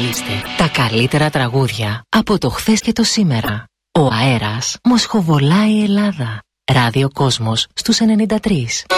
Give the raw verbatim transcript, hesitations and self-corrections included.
Τραγουδίστε τα καλύτερα τραγούδια από το χθες και το σήμερα. Ο αέρας μοσχοβολάει η Ελλάδα. Ράδιο Κόσμος στους ενενήντα τρία.